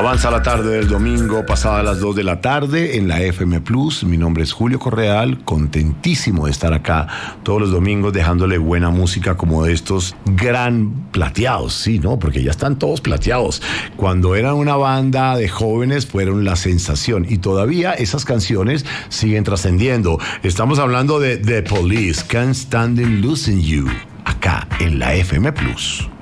Avanza la tarde del domingo, pasada las 2 de la tarde en la FM Plus. Mi nombre es Julio Correal, contentísimo de estar acá todos los domingos dejándole buena música como estos gran plateados, sí, ¿no? Porque ya están todos plateados. Cuando eran una banda de jóvenes fueron la sensación y todavía esas canciones siguen trascendiendo. Estamos hablando de The Police, Can't Stand Losing You, acá en la FM Plus.